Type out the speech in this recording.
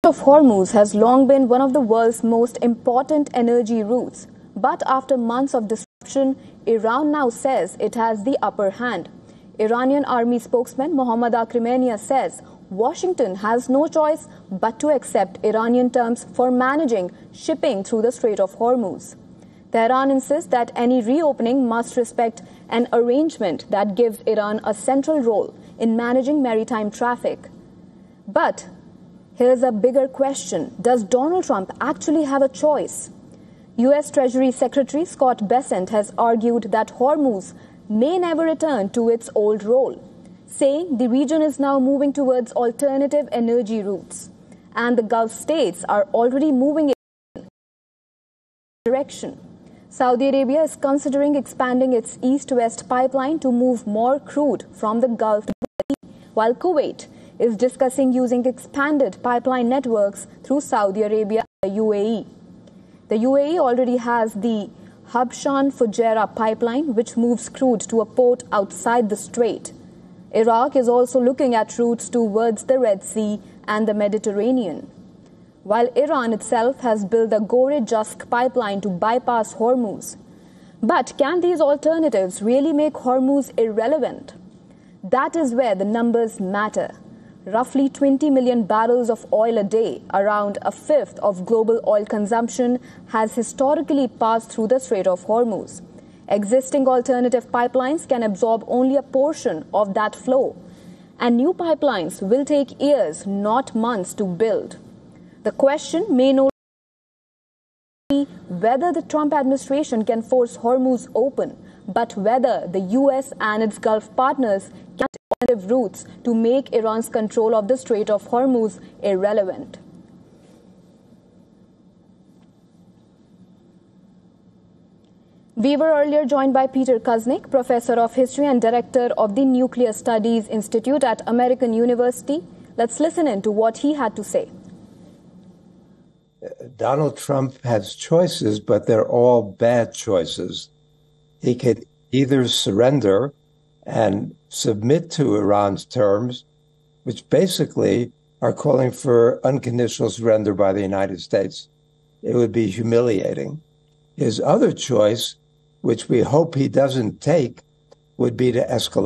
of Hormuz has long been one of the world's most important energy routes. But after months of disruption, Iran now says it has the upper hand. Iranian army spokesman Mohammad Akhrimania says Washington has no choice but to accept Iranian terms for managing shipping through the Strait of Hormuz. Tehran insists that any reopening must respect an arrangement that gives Iran a central role in managing maritime traffic. But here's a bigger question. Does Donald Trump actually have a choice? U.S. Treasury Secretary Scott Bessent has argued that Hormuz may never return to its old role, saying the region is now moving towards alternative energy routes, and the Gulf states are already moving in that direction. Saudi Arabia is considering expanding its east-west pipeline to move more crude from the Gulf to the sea, while Kuwait is discussing using expanded pipeline networks through Saudi Arabia and the UAE. The UAE already has the Habshan-Fujairah pipeline, which moves crude to a port outside the strait. Iraq is also looking at routes towards the Red Sea and the Mediterranean, while Iran itself has built the Gore-Jusk pipeline to bypass Hormuz. But can these alternatives really make Hormuz irrelevant? That is where the numbers matter. Roughly 20 million barrels of oil a day, around a fifth of global oil consumption, has historically passed through the Strait of Hormuz. Existing alternative pipelines can absorb only a portion of that flow, and new pipelines will take years, not months, to build. The question may not be whether the Trump administration can force Hormuz open, but whether the U.S. and its Gulf partners can alternative routes to make Iran's control of the Strait of Hormuz irrelevant. We were earlier joined by Peter Kuznick, Professor of History and Director of the Nuclear Studies Institute at American University. Let's listen in to what he had to say. Donald Trump has choices, but they're all bad choices. He could either surrender and submit to Iran's terms, which basically are calling for unconditional surrender by the United States. It would be humiliating. His other choice, which we hope he doesn't take, would be to escalate.